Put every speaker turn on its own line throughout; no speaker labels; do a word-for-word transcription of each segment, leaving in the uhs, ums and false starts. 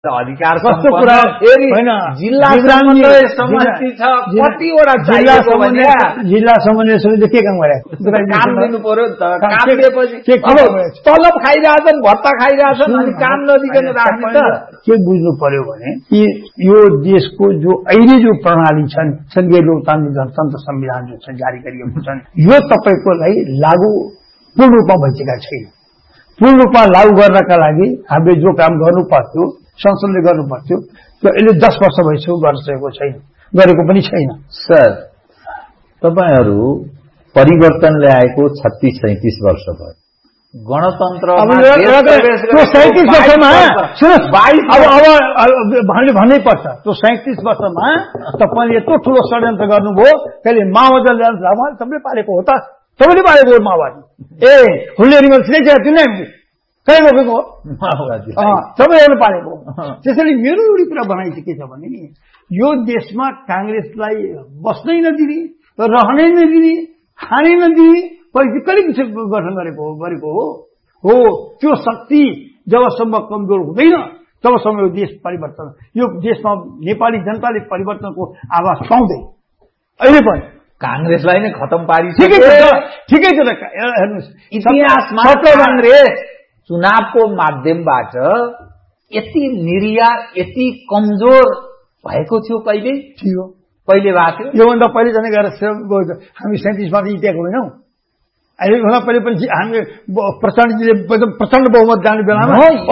अधिकार
कस्तो कुरा
फेरि जिल्ला समन्वय समष्टि छ कतिवटा
जिल्ला समन्वय जिल्ला समन्वय समितिले के काम गरे
काम दिनु पर्यो नि त काम दिएपछि तलब खाइरहेछन् भत्ता खाइरहेछन् अनि काम नदिकन राख्ने त
के बुझ्नु पर्यो भने कि यो देशको जो अहिले जो प्रणाली छन् संघीय लोकतान्त्रिक गणतन्त्र संविधान जो छ जारी गरिएको छन् यो तपाईको लागि लागू पूर्ण रूपमा भइसकेका छैन। पूर्ण रूपमा लागू गर्नका लागि हामीले जो काम गर्नु पर्थ्यो संसदले गर्नु पर्थ्यो त्यो अहिले दस वर्ष भइसक्यो गर्न सकेको छैन, गरेको पनि छैन।
सर तपाईहरू परिवर्तन ल्याएको छत्तीस सैंतीस वर्ष भयो, गणतन्त्र
सैंतिस वर्षमा अब अब भन्नै पर्छ त्यो सैंतिस वर्षमा तपाईँले यत्रो ठुलो षड्यन्त्र गर्नुभयो। कहिले माओवादी सबैले पालेको हो त, सबैले पालेको हो माओवादी। ए हुल्लेरीमा छिटै किन कहीँ रोकेको हो
माओवादी
सबैले पालेको हो। त्यसैले मेरो एउटी कुरा भनाइ चाहिँ के छ भने यो देशमा कांग्रेसलाई बस्नै नदिने, रहनै नदिने, खानै नदिने परिस्थिति कहिले गठन गरेको गरेको हो हो त्यो शक्ति जबसम्म कमजोर हुँदैन तबसम्म यो देश परिवर्तन, यो देशमा नेपाली जनताले परिवर्तनको आवाज पाउँदै अहिले पनि
कांग्रेसलाई नै खतम पारिसक्यो।
ठिकै छ ठिकै छ हेर्नुहोस्
इतिहासमा कांग्रेस चुनावको माध्यमबाट यति निरीह यति कमजोर भएको थियो कहिले
थियो
पहिले भएको थियो।
योभन्दा पहिले जाने गएर हामी सैंतिसमा जितेको होइनौँ। अहिले भन्दा पहिले पनि हामी प्रचण्डजीले एकदम प्रचण्ड बहुमत जाने बेलामा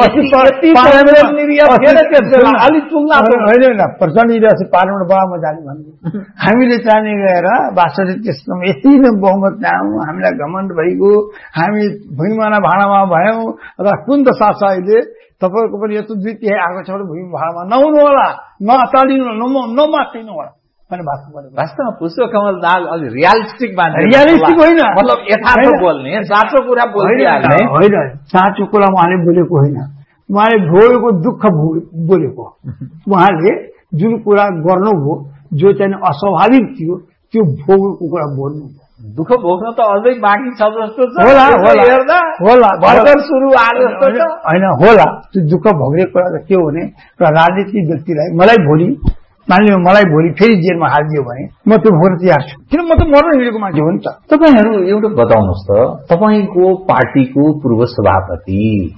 होइन प्रचण्डजीले अस्ति पार्लियामेन्ट बडामा जाने भन्नु हामीले चाहने गएर वास्तविक त्यसमा यति नै बहुमत ल्यायौँ, हामीलाई घमण्ड भइगयो, हामी भुइँमाना भाँडामा भयौँ र कुन दशा छ अहिले तपाईँको पनि यस्तो दुई तिहाई आएको छ भने भुइँ भाँडामा नहुनु होला, नअतालिनु नमात्तिनु होला।
वास्तवमा पुष्प कमल दाल अलि रियालिस्टिक मान्छे,
रियालिस्टिक होइन
मतलब यथार्थ बोल्ने साँचो कुरा बोलिहाल्ने
होइन। साँचो कुरा उहाँले बोलेको होइन, उहाँले भोगेको दुःख बोलेको। उहाँले जुन कुरा गर्नुभयो जो चाहिँ अस्वाभाविक थियो त्यो भोगेको कुरा बोल्नु।
दुःख भोग्न त अझै बाँकी छ जस्तो छ
होला
हेर्दा
होला
भर्खर सुरु आयो जस्तो छ
होइन होला। त्यो दुःख भोग्ने कुरा त के हो भने राजनीतिक व्यक्तिलाई मलाई भोलि मानिलिनु मलाई भोलि फेरि जेलमा हालिदियो भने म त्यो भोग्न तयार छु, किन म त मर्न हिँडेको मान्छे हो नि त।
तपाईहरू एउटा बताउनुहोस् त, तपाईँको पार्टीको पूर्व सभापति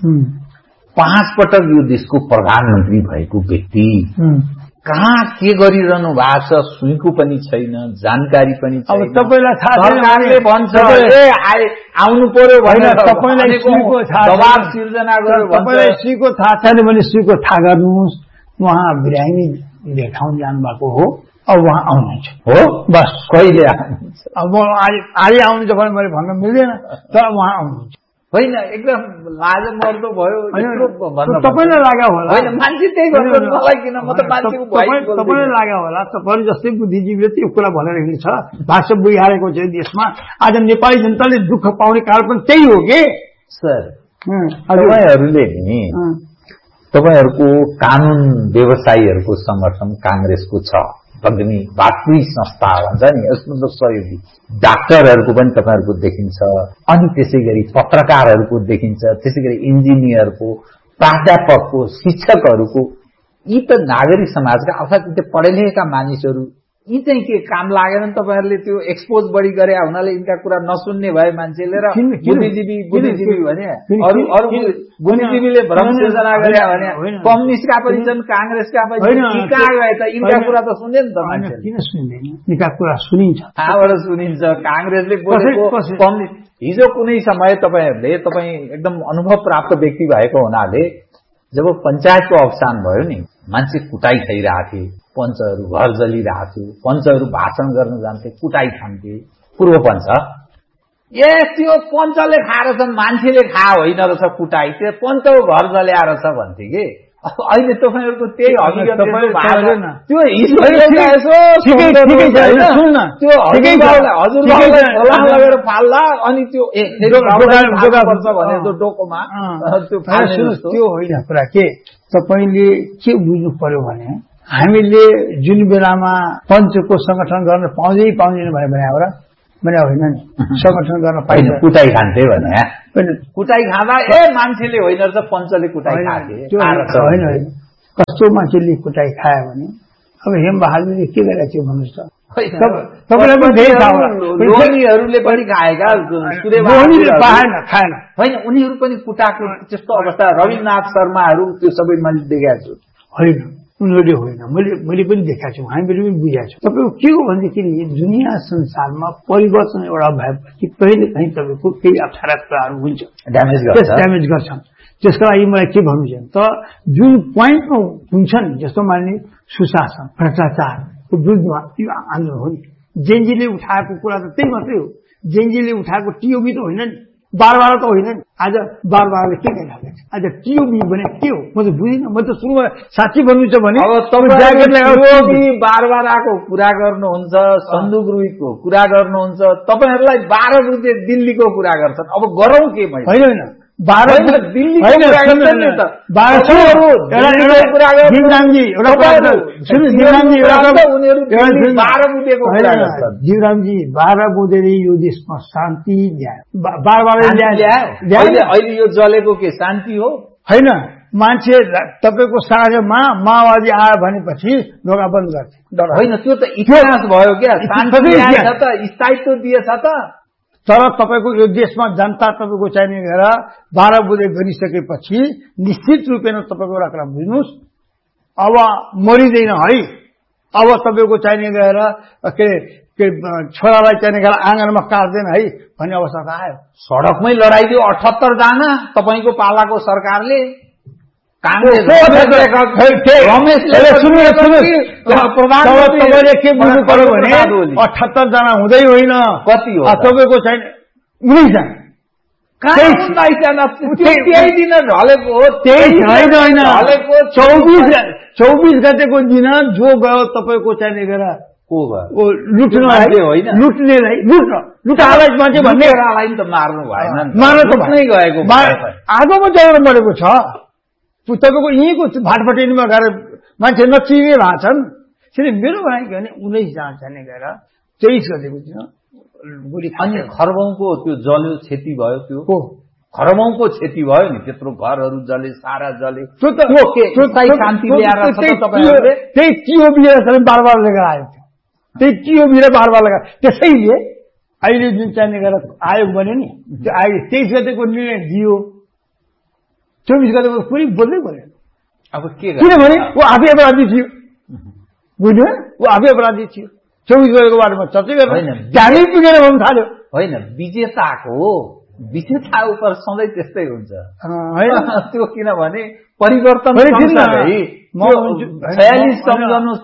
पाँच पटक यो देशको प्रधानमन्त्री भएको व्यक्ति कहाँ के गरिरहनु भएको छ सुईको पनि छैन, जानकारी पनि छैन।
अब तपाईँलाई थाहा
सरकारले भन्छ ए आउनु पर्यो भनेर
तपाईँलाई सुईको
दबाब सिर्जना गर्यो।
तपाईँलाई सुईको थाहा छैन भने सुईको थाहा गर्नुहोस्। उहाँ बिरामी देखाउन जानु भएको हो, अब उहाँ आउनुहुन्छ
हो बस कहिले
आउनुहुन्छ। अब अहिले आउनुहुन्छ भने मैले भन्न मिल्दैन, तर उहाँ आउनुहुन्छ।
होइन एकदम लाज मर्दो भयो
तपाईँलाई लाग्यो होला,
मान्छे त्यही भन्नु मलाई किन म त मान्छेको
तपाईँलाई लाग्यो होला। तपाईँहरू जस्तै बुद्धिजीवीले त्यो कुरा भनेर हिँड्छ भाषा बुझिहालेको छ देशमा। आज नेपाली जनताले दुःख पाउने कारण पनि त्यही हो कि
सर तपाईँहरूले नि तपाईहरूको कानून व्यवसायीहरूको संगठन कांग्रेसको छ, भग्नी वास्तविक संस्था भन्छ नि, यसमा त सहयोगी डाक्टरहरूको पनि तपाईँहरूको देखिन्छ, अनि त्यसै गरी पत्रकारहरूको देखिन्छ, त्यसै गरी इन्जिनियरको, प्राध्यापकको, शिक्षकहरूको, यी त नागरिक समाजका अर्थात् त्यो पढे लेखेका मानिसहरू यी चाहिँ के काम लागेन। तपाईँहरूले त्यो एक्सपोज बढी गरे हुनाले यिनका कुरा नसुन्ने भए मान्छेले र बुद्धिजीवी बुद्धिजीवी भने अरू अरू बुद्धिजीवीले भ्रम सृजना गरे भने कम्युनिस्टका पनि छन्, कांग्रेसका पनि कहाँ गए त यिनका कुरा त सुन्दैन त मान्छेले।
किन सुन्दैन? यिनका कुरा सुनिन्छ,
कहाँबाट सुनिन्छ? कांग्रेसले बोलेको कम्युनिस्ट हिजो कुनै समय तपाईँहरूले तपाईँ एकदम अनुभव प्राप्त व्यक्ति भएको हुनाले जब पञ्चायतको अवसान भयो नि मान्छे कुटाई खाइरहेको थिए, पञ्चहरू घर जलिरहेको थियो, पञ्चहरू भाषण गर्न जान्थे, कुटाई खान्थे, पूर्व पञ्च ए त्यो पञ्चले खाएर छन् मान्छेले खा होइन रहेछ कुटाई, त्यो पञ्चको घर जल्याएर छ भन्थे कि। अहिले तपाईँहरूको त्यही हकिकत त्यो हजुरबाउलाई लगेर फाल्ला अनि त्यो भने डोकोमा
त्यो होइन कुरा। के तपाईँले के बुझ्नु पर्यो भने हामीले जुन बेलामा पञ्चको संगठन गर्न पाउँदै पाउँदैन भने भने हो र भने होइन नि, संगठन गर्न पाइन्छ।
कुटाई खान्थे भने
कुटाई खाँदा ए मान्छेले होइन रहेछ पञ्चले कुटाई खाथे
होइन होइन कस्तो मान्छेले कुटाई खायो भने अब हेम बहादुरले के गरेको थियो भन्नुहोस् त। तपाईँलाई पनि धेरै थाहा होला,
लोहनीहरूले पनि खाएका,
पाएन खाएन
होइन, उनीहरू पनि कुटाएको त्यस्तो अवस्था। रविन्द्रनाथ शर्माहरू त्यो सबै मैले देखाएको छु।
होइन उनीहरूले होइन, मैले मैले पनि देखाएको छु, हामीले पनि बुझाएको छु। तपाईँको के हो भनेदेखि दुनियाँ संसारमा परिवर्तन एउटा भएपछि कहिले कहीँ तपाईँको केही अप्ठ्यारा कुराहरू हुन्छ,
ड्यामेज गर्छ
ड्यामेज गर्छन्। त्यसको लागि मलाई के भन्नु छ त, जुन पोइन्टमा हुन्छन् जस्तो मान्ने सुशासन भ्रष्टाचारको विरुद्धमा यो आन्दोलन हो नि। जेएनजीले उठाएको कुरा त त्यही मात्रै हो। जेएनजीले उठाएको टिओबी त होइन नि, बारबार त होइन नि। आज बारबारले के गरिरहेको छ, आज टिओबी भने के हो म त बुझिनँ। म त सुरुमा साँच्ची भन्नु छ भने
बारबारको कुरा गर्नुहुन्छ, सन्दुक रुईको कुरा गर्नुहुन्छ, तपाईँहरूलाई बाह्र बुझे दिल्लीको कुरा गर्छन्। अब गरौँ के मैले?
होइन होइन बाह्र
दिल्ली
जीवरामजी बाह्र बुझेर यो देशमा शान्ति ल्यायो, बार
अहिले यो जलेको के शान्ति हो?
होइन, मान्छे तपाईँको साँझमा माओवादी आयो भनेपछि ढोका बन्द गर्थे।
होइन त्यो त इतिहास भयो क्या, शान्ति ल्याएछ त, स्थायित्व दिएछ त।
तर तपाईँको यो देशमा जनता तपाईँको चाहिने गएर बाह्र बुझे गरिसकेपछि निश्चित रूपमा तपाईँको एउटा कुरा बुझ्नुहोस्, अब मरिँदैन है। अब तपाईँको चाहिने गएर के के छोरालाई चाहिने गएर आँगनमा काट्दैन है भन्ने अवस्था त आयो।
सडकमै लडाइदियो अठहत्तर जना तपाईँको पालाको सरकारले।
तपाईँले के बुझ्नु पर्यो भने अठहत्तर जना हुँदै होइन,
कति हो
तपाईँको छैन उन्नाइस जना
त्यही दिन ढलेको हो।
त्यही होइन होइन चौबिस चौबिस गतेको दिन जो गयो तपाईँको चाहिने गएर
को
भयो लुट्नलाई होइन, लुट्नेलाई लुट्न लुटालाई मान्छे भन्ने
त मार्नु भएन,
मार्न त
नै गएको
आगोमा जगेर मरेको छ। तपाईँको यहीँको भाटभटेनीमा गएर मान्छे नचिने भएको छन्। त्यसले मेरो भनाइ के भने उन्नाइस जना जाने गएर तेइस गतेको दिन गोली।
अनि खरबौँको त्यो जल्यो क्षति भयो, त्यो
हो
खरबौँको क्षति भयो नि, त्यत्रो घरहरू जले, सारा जले।
शान्ति ल्याएर त्यही टिओबी बार बार लिएर आएको थियो, त्यही टिओबी बार बार लगाएर। त्यसैले अहिले जुन चाहिने गरेर आयोग बन्यो नि, त्यो आयोग तेइस गतेको निर्णय दियो, चौबिस गतेको पुरै बोल्दै बोल्यो।
अब के
किनभने ऊ आफै अपराधी थियो, बुझ्यो, ऊ आफै अपराधी थियो। चौबिस गतेको बारेमा चर्चा गरेर हामी पुगेर भन्नु थाल्यो।
होइन, विजेताको विजेता उप सधैँ त्यस्तै हुन्छ
होइन
त्यो, किनभने परिवर्तन छयालिस सम्झनुहोस्,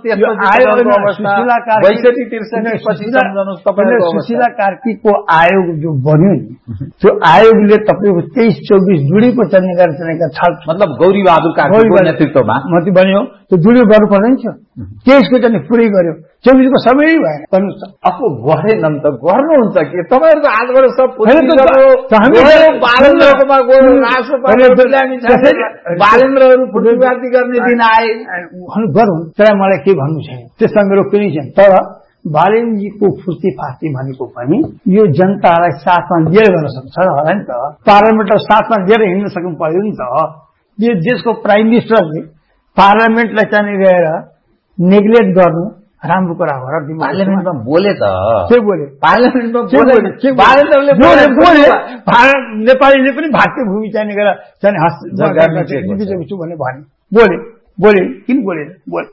बैसठी त्रिसठी पछि सम्झनुहोस् तपाईँको
सुशीला कार्कीको आयोग जो बन्यो नि, त्यो आयोगले तपाईँको तेइस चौबिस दुडीको चल्ने गरेर
मतलब गौरी बहादुर कार्कीको नेतृत्वमा
मात्रै बन्यो। त्यो दुडी गर्नु पर्दैन थियो, तेइसको चाहिँ पुरै गर्यो, चौबिसको सबै भएन। भन्नुहोस् त
अब गरेन नि त, गर्नुहुन्छ के तपाईँहरूको हातबाट सब बालेन्द्रहरू फुटपाती गर्ने दिन आए
गरौँ। तर मलाई के भन्नु छैन, त्यसमा मेरो कुनै छैन। तर बालेन्द्रजीको फुर्ती फार्ती भनेको पनि यो जनतालाई साथमा लिएर गर्न सक्छ होला नि त, पार्लियामेन्टलाई साथमा लिएर हिँड्न सक्नु पर्यो नि त। यो देशको प्राइम मिनिस्टरले पार्लियामेन्टलाई चाहिँ गएर नेग्लेक्ट गर्नु राम्रो कुरा हो र।
पार्लियामेन्टमा बोले त
के बोले,
पार्लियामेन्टमा
बोले नेपालीले पनि भारतीय भूमि चाहिने गएर छु भने भने बोले बोले किन बोलेन बोले।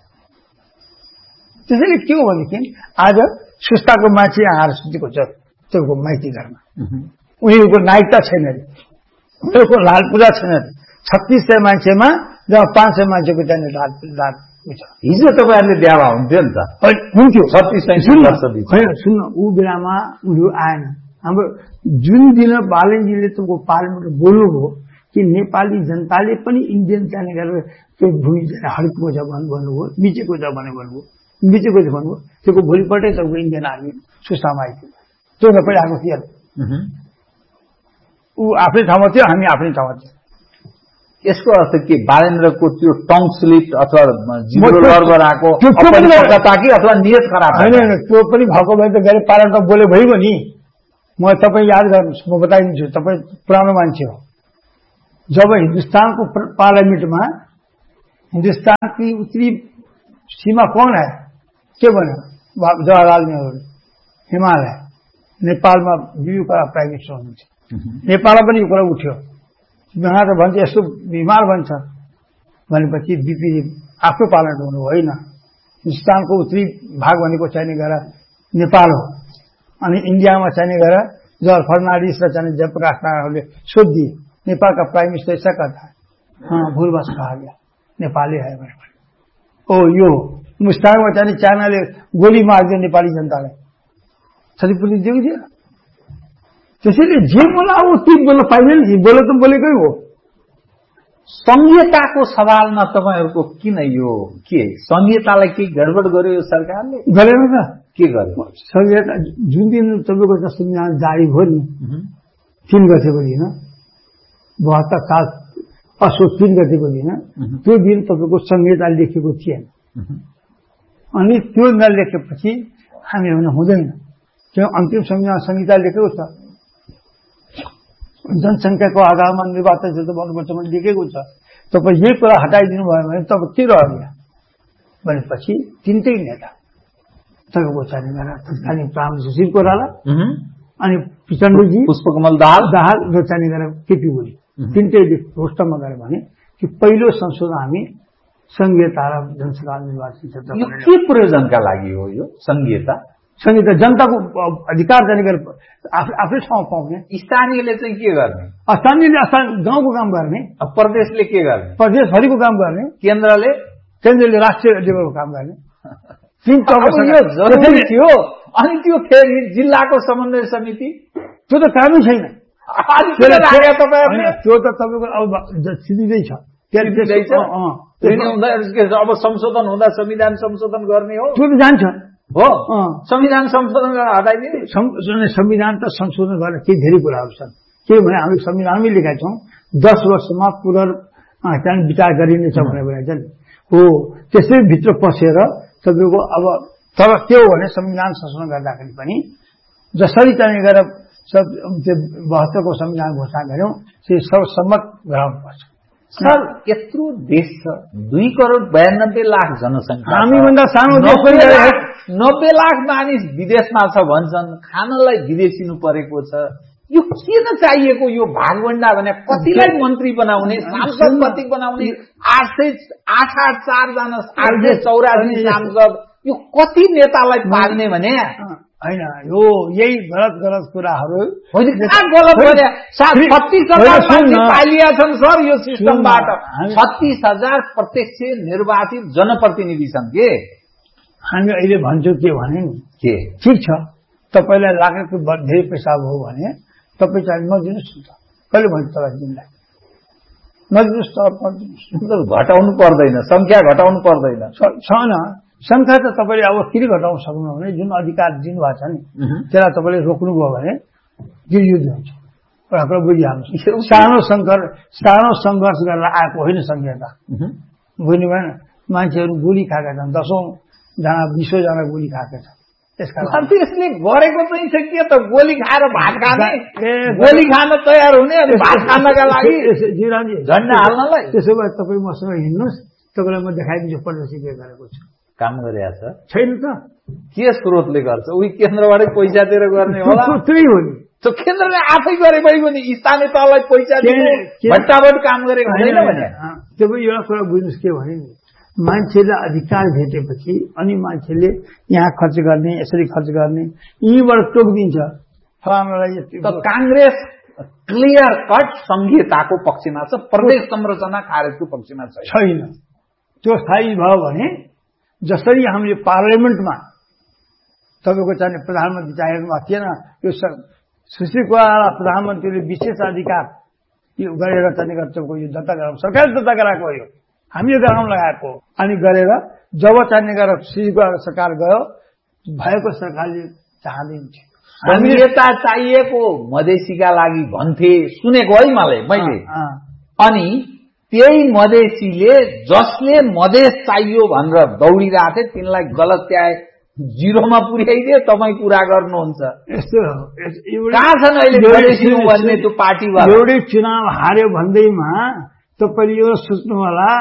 त्यसैले के हो भनेदेखि आज सुस्ताको मान्छे आएर सुतेको छ त्यो माइती घरमा, उनीहरूको नायकता छैन, उनीहरूको लाल पूजा छैन। छत्तीस सय मान्छेमा जब पाँच सय मान्छेको चाहिँ लाल लाल
हिजो तपाईँहरूले बिहामा हुन्थ्यो नि त,
हुन्थ्यो
छत्तीस
होइन। सुन्न ऊ बेलामा उनीहरू आएन। हाम्रो जुन दिन बालेन्द्रजीले तपाईँको पार्लियामेन्ट बोल्नुभयो कि नेपाली जनताले पनि इन्डियन जाने गरेर त्यो भूमि हड्केको छ भन्नुभयो, मिचेको छ भने भन्नुभयो, मिचेको छ भन्नुभयो, त्यो भोलिपल्टै तपाईँको इन्डियन आर्मी सुस्तामा आइपुग्यो। त्यो त पहिला आएको थियो, ऊ आफ्नै ठाउँमा थियो, हामी आफ्नै ठाउँमा थियो।
यसको अर्थ के बालेन्द्रको त्यो टङ स्लिप अथवा गराएको अथवा नियत खराब
होइन, त्यो पनि भएको भए त गएर पार्लियामेन्टमा बोले भइगयो नि। म तपाईँ याद गर्नुहोस्, म बताइदिन्छु, तपाईँ पुरानो मान्छे हो। जब हिन्दुस्तानको पार्लियामेन्टमा हिंदुस्तान की उत्तरी सीमा कौन है? के बने? जवाहरलाल नेहरू हिमालय नेपालमा बियु करा प्राइम मिनिस्टर हुनुहुन्छ। नेपालमा पनि यो कुरा उठ्यो, यहाँ त भन्छ यस्तो बिमार भन्छ भनेपछि बिपीले आफ्नो पालन हुनु होइन। हिन्दुस्तानको उत्तरी भाग भनेको चाहिने गएर नेपाल हो, अनि इन्डियामा चाहिने गएर जवाहर फर्नान्डिस र चाहिने जयप्रकाश नारायणहरूले सोधिदिए नेपाल का प्राइम मिनिस्टर ऐसा करता है, हाँ भूलवश कहा गया नेपाली है भने ओ यो मुस्ताङमा चाहिने चाइनाले गोली मारिदियो नेपाली जनतालाई, क्षतिपूर्ति दिएको थियो। त्यसैले जे बोला वो ठीक बोल्न पाइँदैन, बोले त बोलेकै हो।
संहिताको सवालमा तपाईहरुको किन यो के संहितालाई के गडबड गर्यो यो सरकारले?
गरेन त
के गर्यो?
संहिता जुन दिन तपाईँको संविधान जारी भयो नि तीन गतेको दिन बहत्तर साल असोज तीन गतेको दिन, त्यो दिन तपाईँको संहिता लेखेको थिएन। अनि त्यो नलेखेपछि हामी हुन हुँदैन। त्यो अन्तिम संविधान संहिता लेखेको छ, जनसंख्याको आधारमा निर्वाचन क्षेत्र बन्नुपर्छ भने लेखेको छ। तपाईँ यही कुरा हटाइदिनु भयो भने तब के रह्यो भनेपछि तिनटै नेता तपाईँको चाहिने तत्कालीन प्रधानमन्त्री सुशील कोइराला अनि प्रचण्डजी,
पुष्पकमल दाहाल
दाहाल र चाहिने गरेर केपी ओली तिनटैले घोषणामा गरे भने कि पहिलो संशोधन हामी संहिता र जनसभा निर्वाचन क्षेत्र
के प्रयोजनका लागि हो यो संहिता?
संहिता जनताको अधिकार जाने गरेर आफ्नै ठाउँमा पाउने।
स्थानीयले चाहिँ के गर्ने?
स्थानीयले गाउँको काम गर्ने,
प्रदेशले के गर्ने?
प्रदेशभरिको काम गर्ने,
केन्द्रले
केन्द्रले राष्ट्रिय लेभलको काम गर्ने।
जरुरी थियो। अनि त्यो फेरि जिल्लाको समन्वय समिति
त्यो त कामै छैन,
त्यो
त तपाईँको अब सिधिँदै छ।
अब संशोधन हुँदा संविधान संशोधन गर्ने हो,
त्यो त जान्छ
हो। संविधान संशोधन गरेर हटाइदिने?
संविधान त संशोधन गर्न केही धेरै कुराहरू छन्। के भने हामी संविधानमै लेखेका छौँ दस वर्षमा पुनर्विचार गरिनेछ भनेर भनेको छ नि हो। त्यसै भित्र पसेर तपाईँको अब तर के हो भने संविधान संशोधन गर्दाखेरि पनि जसरी चाहिने गरेर बहत्तरको संविधान घोषणा गर्यौं त्यो सर्वसम्मत गराउनुपर्छ।
सर यत्रो देश छ, दुई करोड बयानब्बे लाख जनसङ्ख्या,
हामीभन्दा सानो
नब्बे लाख मानिस विदेशमा छ भन्छन्, खानलाई विदेशिनु परेको छ। यो किन चाहिएको यो भागवण्डा भने? कतिलाई मन्त्री बनाउने, सांसद कति बनाउने? आठ सय आठ आठ चारजना आठ सय चौरासी सांसद, यो कति नेतालाई पाल्ने भने?
होइन, यो यही गलत गलत कुराहरू
गलत छत्तीस हजार पालिया छन् सर यो सिस्टमबाट। छत्तीस हजार प्रत्यक्ष निर्वाचित जनप्रतिनिधि छन्। के
हामी अहिले भन्छौँ के भने नि
के
ठिक छ, तपाईँलाई लागेको धेरै पैसा हो भने तपाईँ चाहिँ नदिनुहोस् न त। कहिले भन्छ तपाईँ दिनलाई नदिनुहोस् त,
घटाउनु पर्दैन, संख्या घटाउनु पर्दैन।
छैन संख्या त तपाईँले अब किन घटाउन सक्नु भने जुन अधिकार दिनुभएको छ नि त्यसलाई तपाईँले रोक्नुभयो भने गिरयुद्ध हुन्छ। एउटा कुरा बुझिहाल्नुहोस्, सानो सङ्घर्ष सानो सङ्घर्ष गरेर आएको होइन संहिता, बुझ्नु भएन? मान्छेहरू गोली खाएका छन्, दसौँ जना बिसौँ जना गोली खाएका छन्।
त्यसले गरेको चाहिँ छ के त? गोली खाएर भात खाने, गोली खान तयार हुने, अनि भात खानका लागि झन्डा हाल्नलाई।
त्यसो भए तपाईँ मसँग हिँड्नुहोस्, तपाईँलाई म देखाइदिन्छु प्रदर्शन के गरेको छु।
काम गरिरहेको छ
छैन त?
के स्रोतले गर्छ? उही केन्द्रबाटै पैसा दिएर गर्ने होला?
त्यही हो नि,
त्यो केन्द्रले आफै गरेको नि, स्थानीय तहलाई पैसा दिने भट्टाभट काम गरेको हुँदैन भने।
त्यो एउटा कुरा बुझ्नुहोस् के भने नि, मान्छेले अधिकार भेटेपछि अनि मान्छेले यहाँ खर्च गर्ने, यसरी खर्च गर्ने, यहीँबाट टोकिदिन्छ फलानालाई।
कांग्रेस क्लियर कट संहिताको पक्षमा छ, प्रदेश संरचना खारेजको पक्षमा
छैन। त्यो स्थायी भयो भने जसरी हामीले पार्लियामेन्टमा तपाईँको चाहिने प्रधानमन्त्री चाहिएको थिएन, यो सुशील कोइराला प्रधानमन्त्रीले विशेष अधिकार यो गरेर चाहिने तपाईँको यो दर्ता गराउनु, सरकारले दर्ता गराएको हो, यो हामीले गराउन लगाएको। अनि गरेर जब चाहिने गरेर सुशील कोइराला सरकार गयो, भएको सरकारले चाहँदैन थियो।
संहिता चाहिएको मधेसीका लागि भन्थे, सुनेको है मलाई मैले। अनि त्यही मधेसीले जसले मधेस चाहियो भनेर दौडिरहेको थिए तिनलाई गलत त्याए, जिरोमा पुर्याइदिए। तपाईँ कुरा गर्नुहुन्छ
यस्तो
कहाँ छन् अहिले मधेसी भन्ने त्यो पार्टी?
एउटै चुनाव हार्यो भन्दैमा तपाईँले यो सोच्नु होला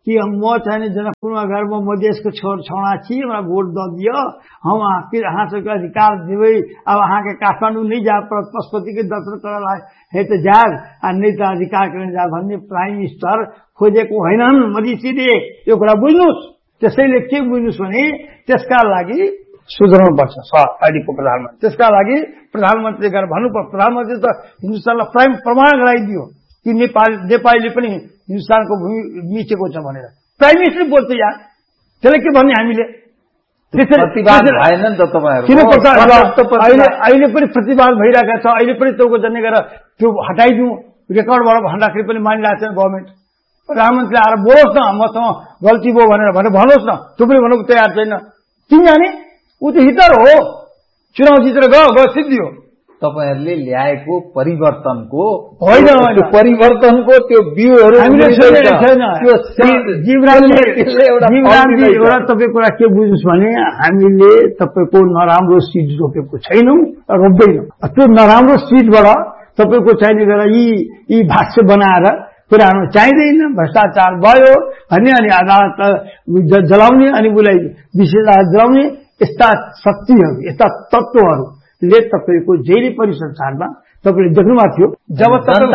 कि म चाहिए जनकपुर में घर में मोदी को छोड़ छोड़ा छी हमरा वोट द दियो हम अहाँ सबके अधिकार देवे अब अहाँ के काठमांडू नहीं जा पशुपति के दर्शन करल है तो जाए आ नहीं तो अधिकार करने जा भन्ने प्राइम मिनिस्टर खोजेको हैनन् मधेसीले यो कुरा बुझ्नुस् त्यसैले के बुझ्नुस् भने त्यसका लागि सुधार्नु पर्छ सर अहिलेको प्रधानमन्त्री त्यसका लागि प्रधानमन्त्री गएर भन्नुपर्छ प्रधानमन्त्री त हिन्दुस्तानलाई प्राइम प्रमाण गराइदियो कि नेपाल नेपालीले पनि हिन्दुस्तानको भूमि मिचेको छ भनेर प्राइम मिनिस्टर बोल्छ यार त्यसले के भन्ने हामीले
प्रतिवाद भएन नि त
तपाईहरु अहिले अहिले पनि प्रतिवाद भइरहेको छ अहिले पनि तौको जन्ने गरेर त्यो हटाइदिउँ रेकर्डबाट भन्दाखेरि पनि मानिरहेको छ गभर्मेन्ट प्रधानमन्त्री आएर बोलोस् न मसँग गल्ती भयो भनेर भनेर भन्नुहोस् न त्यो पनि भन्नु तयार छैन किन जाने ऊ त हिटर हो चुनाव जितेर गयो गयो सिद्धियो
तपाईहरुले ल्याएको परिवर्तनको
होइन
परिवर्तनको त्यो बिउहरु
हामीले सुनेको छैन जीवरामले जीवरामले एउटा तपाईँ कुरा के बुझ्नुस् भने हामीले तपाईको नराम्रो सिड रोपेको छैनौं रोप्दैनौं त्यो नराम्रो सिडबाट तपाईको चाहिने गरेर यी यी भाष्य बनाएर पुरानो चाहिँदैन भ्रष्टाचार भयो भन्ने अनि अदालत जलाउने अनि उसलाई विशेष जलाउने यस्ता शक्तिहरू यस्ता तत्त्वहरूले तपाईँको जेली परिसंसारमा तपाईँले देख्नुभएको थियो जब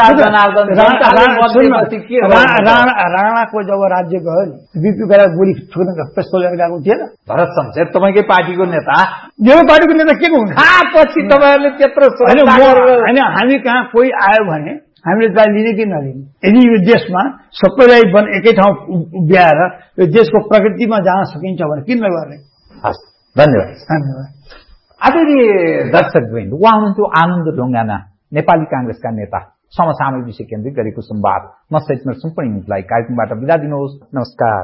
राणाको जब राज्य गयो नि बीपी गरेर गोली छोड्न पेस्तोल लिएर गएको थिएन
भरत शमशेर तपाईँकै पार्टीको नेता
मेरो पार्टीको नेता के को हुन्छ
पछि तपाईँहरूले त्यत्रो
होइन हामी कहाँ कोही आयो भने हामीले चाहिँ लिने कि नलिने यदि यो देशमा सबैलाई एकै ठाउँ उभ्याएर यो देशको प्रगतिमा जान सकिन्छ भने किन नगर्ने
हस् धन्यवाद
धन्यवाद
आदरणीय दर्शकवृन्द उहाँ हुनुहुन्थ्यो आनन्द ढुङ्गाना नेपाली कांग्रेसका नेता समसामयिक विषय केन्द्रित गरेको संवाद म सहित सुम्पणीलाई कार्यक्रमबाट बिदा दिनुहोस् नमस्कार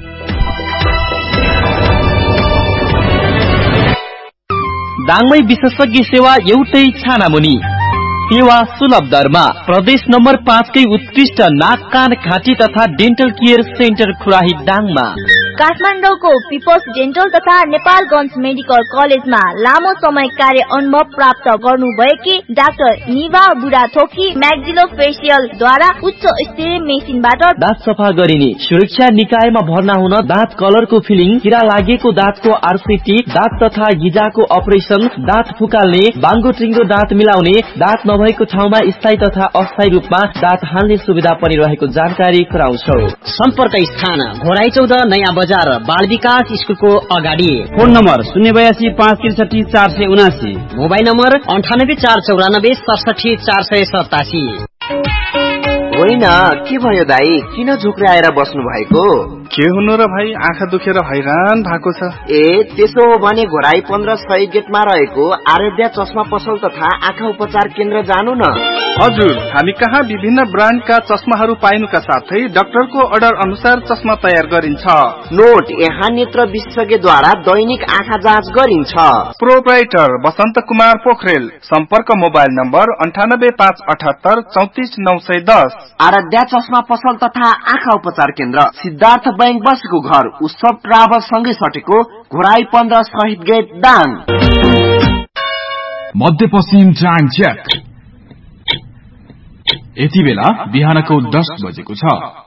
दाङमै विशेषज्ञ सेवा एउटै छानामुनि सेवा सुलभ दरमा प्रदेश नम्बर पाँचकै उत्कृष्ट नाक कान घाँटी तथा डेन्टल केयर सेन्टर खुराही दाङमा
काठमाडौँको पिपल्स डेन्टल तथा नेपालगञ्ज मेडिकल कलेजमा लामो समय कार्य अनुभव प्राप्त गर्नुभएकी डाक्टर निभा बुढाथोकी म्याक्सिलो फेसियलद्वारा उच्च स्तरीय मेसिनबाट
दाँत सफा गरिने सुरक्षा निकायमा भर्ना हुन दाँत कलरको फिलिङ किरा लागेको दाँतको आरसीटी दाँत तथा गिजाको अपरेसन दाँत फुकाल्ने बाङ्गो टिङ्गो दाँत मिलाउने दाँत नभएको ठाउँमा स्थायी तथा अस्थायी रूपमा दाँत हाल्ने सुविधा पनि रहेको जानकारी गराउँछौ।
सम्पर्क स्थान घोराई चौध नयाँ बजार बाल विकास स्कुलको अगाडि।
फोन नम्बर शून्य बयासी पाँच त्रिसठी चार सय उनासी।
मोबाइल नम्बर अन्ठानब्बे चार चौरानब्बे सडसठी चार सय सतासी।
होइन के भयो दाई किन झोक्रे आएर बस्नु भएको?
के हुनु र भाइ आँखा दुखेर हैरान भएको छ।
ए त्यसो हो भने घोराई पन्ध्र सय गेटमा रहेको आराध्या चस्मा पसल तथा आँखा उपचार केन्द्र जानु न।
हजुर हामी कहाँ विभिन्न ब्रान्डका चस्माहरू पाइनुका साथै डाक्टरको अर्डर अनुसार चस्मा तयार गरिन्छ।
नोट यहाँ नेत्र विशेषज्ञद्वारा दैनिक आँखा जाँच गरिन्छ।
प्रोप्राइटर बसन्त कुमार पोखरेल। सम्पर्क मोबाइल नम्बर अन्ठानब्बे पाँच अठहत्तर चौतिस नौ सय दस।
आराध्या चस्मा पसल तथा आँखा उपचार केन्द्र सिद्धार्थ बैंक बसेको घर उत्सव ट्राभल सँगै सटेको घोराई पन्ध्र शहीद गेट दाङ।
मध्यपश्चिम टाइम चेक यति बेला बिहानको दस बजेको छ।